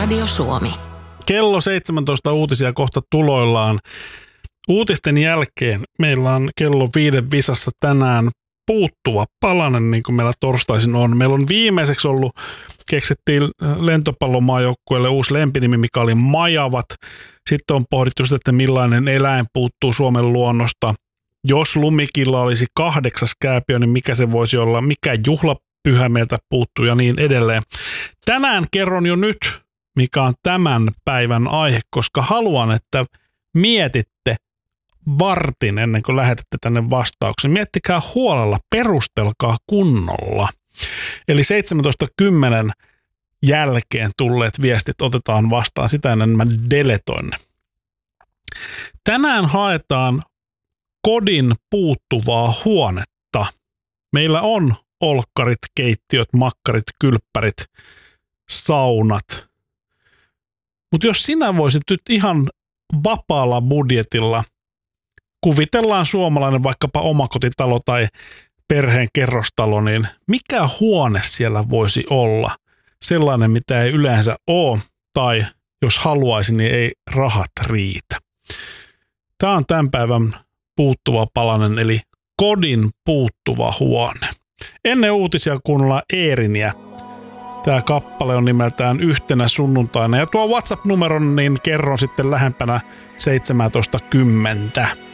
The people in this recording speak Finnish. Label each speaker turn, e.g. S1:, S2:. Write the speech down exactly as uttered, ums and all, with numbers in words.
S1: Radio Suomi.
S2: Kello seitsemäntoista uutisia kohta tuloillaan. Uutisten jälkeen meillä on kello viiden visassa tänään puuttuva palanen, niin kuin meillä torstaisin on. Meillä on viimeiseksi ollut, keksittiin lentopallomaajoukkueelle uusi lempinimi, mikä oli Majavat. Sitten on pohdittu sitä, että millainen eläin puuttuu Suomen luonnosta. Jos lumikilla olisi kahdeksas kääpiö, niin mikä se voisi olla, mikä juhlapyhä meiltä puuttuu ja niin edelleen. Tänään kerron jo nyt, mikä on tämän päivän aihe, koska haluan, että mietitte vartin ennen kuin lähetätte tänne vastauksen. Miettikää huolella, perustelkaa kunnolla. Eli seitsemäntoista kymmenen jälkeen tulleet viestit otetaan vastaan, sitä ennen mä deletoin ne. Tänään haetaan kodin puuttuvaa huonetta. Meillä on olkkarit, keittiöt, makkarit, kylppärit, saunat. Mutta jos sinä voisit nyt ihan vapaalla budjetilla, kuvitellaan suomalainen vaikkapa omakotitalo tai perheen kerrostalo, niin mikä huone siellä voisi olla? Sellainen, mitä ei yleensä ole, tai jos haluaisi, niin ei rahat riitä. Tämä on tämän päivän puuttuva palanen, eli kodin puuttuva huone. Ennen uutisia kuunnellaan Eeriniä. Tämä kappale on nimeltään Yhtenä sunnuntaina. Ja tuo WhatsApp-numeron, niin kerron sitten lähempänä seitsemäntoista kymmentä.